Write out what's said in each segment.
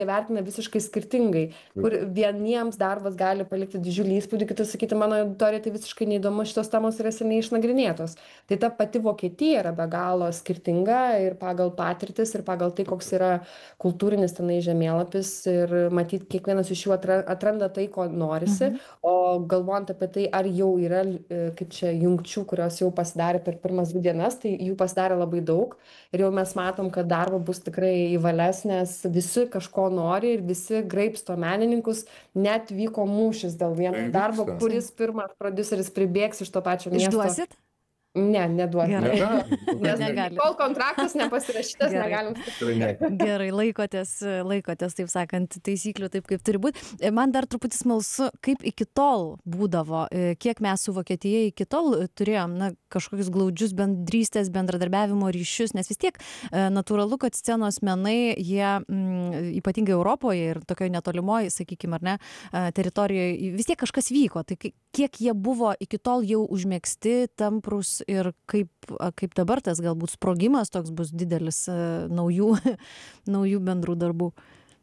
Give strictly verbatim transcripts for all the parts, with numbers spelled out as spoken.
vertina visiškai skirtingai, kur vieniems darbas gali palikti didžiulį įspūdį, kitas sakyti, mano auditorija tai visiškai neįdomu, šitos temos yra seniai išnagrinėtos. Tai ta pati Vokietija yra be galo skirtinga ir pagal patirtis, ir pagal tai, koks yra kultūrinis tenai žemėlapis ir matyt, kiekvienas iš jų atranda tai, ko norisi, mhm. o galvojant apie tai, ar jau yra, kaip čia, jungčių, kurios jau pasidarė per pirmas dvi dienas, tai jų pasidarė labai daug ir jau mes matom, kad darbo bus tikrai įvales, nes visi kažko nori ir visi graibsto menininkus, net vyko mūšis dėl vieno darbo, kuris pirmas prodiuseris pribėgs iš to pačio miesto. Išduosit? Ne, neduodu. Nes negali. Kol kontraktas nepasirašytas, negalim. Gerai, laikotės, laikotės, taip sakant, taisyklių taip, kaip turi būti. Man dar truputį smalsu, kaip iki tol būdavo, kiek mes su Vokietija iki tol turėjom, na, kažkokius glaudžius bendrystės, bendradarbiavimo ryšius, nes vis tiek natūralu, kad scenos menai, jie m, ypatingai Europoje ir tokioje netolimoje, sakykime, ar ne, teritorijoje, vis tiek kažkas vyko. Tai kiek jie buvo iki tol jau užmėgsti, tamprus ir kaip, kaip dabar tas galbūt sprogimas toks bus didelis naujų, naujų bendrų darbų.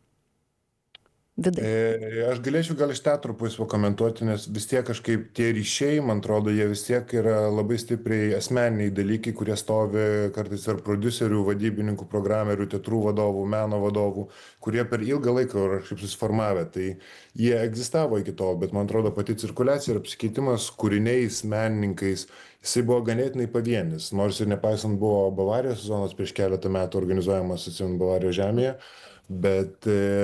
Vidai. E, aš galėčiau gal iš teatro pusės pakomentuoti, nes vis tiek kažkaip tie ryšiai, man atrodo, jie vis tiek yra labai stipriai asmeniniai dalykai, kurie stovi kartais ar prodiuserių, vadybininkų, programerių, teatrų vadovų, meno vadovų, kurie per ilgą laiką yra kažkaip susiformavę. Tai jie egzistavo iki tol, bet man atrodo pati cirkuliacija ir apsikeitimas kūriniais, menininkais, jisai buvo ganėtinai pavienis, nors ir nepaisant buvo Bavarijos sezonas prieš keletą metų organizuojamas, atsimenu, Bavarijos žemėje, bet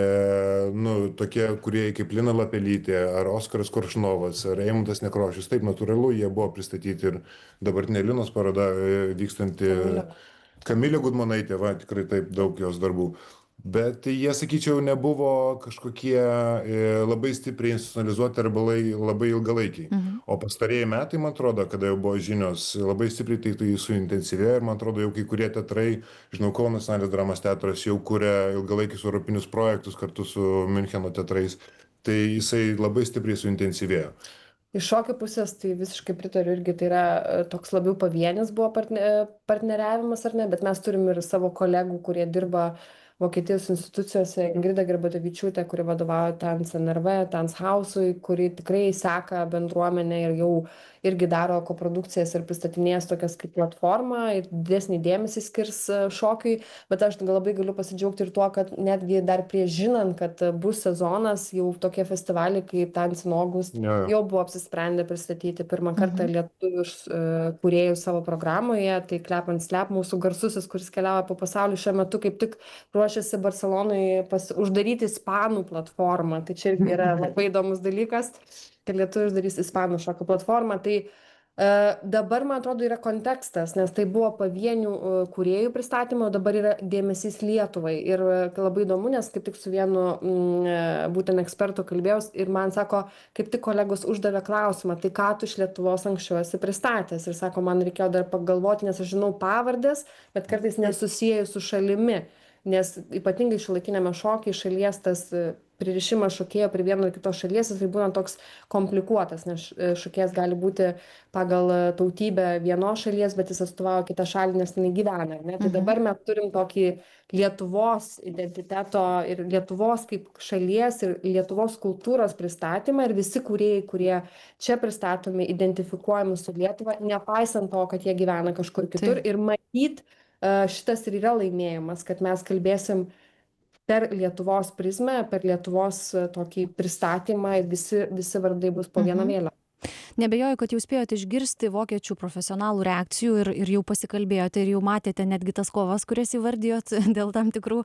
e, nu, tokie kūrėjai kaip Lina Lapelytė, ar Oskaras Koršunovas, ar Eimuntas Nekrošius, taip natūralu, jie buvo pristatyti ir dabartinė Linos paroda vykstanti Kamilė, Kamilė Gudmonaitė, va, tikrai taip daug jos darbų. Bet jie, sakyčiau, nebuvo kažkokie e, labai stipriai institucionalizuoti arba labai ilgalaikiai. Mhm. O pastarėjai metai, man atrodo, kada jau buvo žinios, labai stipriai tai, tai suintensyvėjo ir man atrodo, jau kai kurie teatrai, žinau, Kauno nacionalinis dramos teatras jau kuria ilgalaikius europinius projektus kartu su Miuncheno teatrais, tai jisai labai stipriai suintensyvėjo. Iš šokio pusės tai visiškai pritariu irgi, tai yra toks labiau pavienis buvo partne, partneriavimas ar ne, bet mes turim ir savo kolegų, kurie dirba Vokietijos institucijose, Ingrida Gerbatavičiūtė, kuri vadovauja Tanz N R V, Tanz Hausui, kuri tikrai seka bendruomenę ir jau irgi daro koprodukcijas ir pristatinės tokias kaip platformą ir didesnį dėmesį skirs šokiui, bet aš labai galiu pasidžiaugti ir tuo, kad netgi dar prieš žinant, kad bus sezonas, jau tokie festivaliai kaip Tanz in August ja. Jau buvo apsisprendę pristatyti pirmą kartą mhm. lietuvius uh, kūrėjus savo programoje, tai Clap and Slap, mūsų garsusis, kuris keliauja po pasaulį šiuo metu kaip tik ruošiasi Barcelonai pas, uždaryti ispanų platformą. Tai čia yra labai įdomus dalykas, kad lietuviai uždarys ispanų šokio platformą. Tai uh, dabar, man atrodo, yra kontekstas, nes tai buvo pavienių uh, kūrėjų pristatymo, dabar yra dėmesys Lietuvai. Ir uh, labai įdomu, nes kaip tik su vienu mm, būtent ekspertu kalbėjau ir man sako, kaip tik kolegos uždavė klausimą, tai ką tu iš Lietuvos anksčiau esi pristatęs. Ir sako, man reikėjo dar pagalvoti, nes aš žinau pavardės, bet kartais nesusijęju su šalimi. Nes ypatingai šiuolaikiniame šokyje šalies tas pririšimas šokėjo prie vieno ir kitos šalies, tai būna toks komplikuotas, nes šokėjas gali būti pagal tautybę vienos šalies, bet jis atstovauja kitą šalį, nes jinai gyvena. Ne? Tai dabar mes turim tokį Lietuvos identiteto ir Lietuvos kaip šalies ir Lietuvos kultūros pristatymą ir visi kūrėjai, kurie čia pristatomi, identifikuojami su Lietuva, nepaisant to, kad jie gyvena kažkur kitur. Taip. Ir matyt, šitas ir yra laimėjimas, kad mes kalbėsim per Lietuvos prizmę, per Lietuvos tokį pristatymą ir visi, visi vardai bus po vieną vėliavą. Nebejoju, kad jau spėjote išgirsti vokiečių profesionalų reakcijų ir, ir jau pasikalbėjote ir jau matėte netgi tas kovas, kurias įvardijot dėl tam tikrų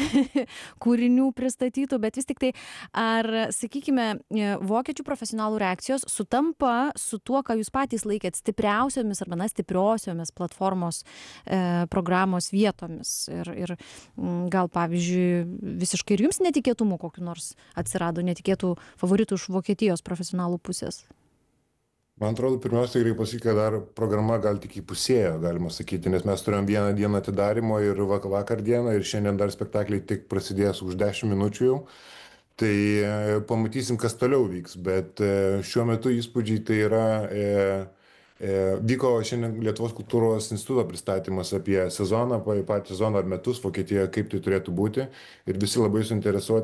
kūrinių pristatytų, bet vis tik tai, ar, sakykime, vokiečių profesionalų reakcijos sutampa su tuo, ką jūs patys laikėt stipriausiomis arba na, stipriosiomis platformos e, programos vietomis ir, ir gal, pavyzdžiui, visiškai ir jums netikėtumų kokiu nors atsirado, netikėtų favoritų iš Vokietijos profesionalų pusės? Man atrodo, pirmiausia, reikia pasakyti, kad dar programa gal tik įpusėjo, galima sakyti, nes mes turėjom vieną dieną atidarimo ir vakar dieną ir šiandien dar spektakliai tik prasidės už dešimt minučių jau. Tai e, pamatysim, kas toliau vyks, bet e, šiuo metu įspūdžiai tai yra, e, e, vyko šiandien Lietuvos kultūros instituto pristatymas apie sezoną, patį sezoną ar metus Vokietijoje, kaip tai turėtų būti ir visi labai suinteresuoti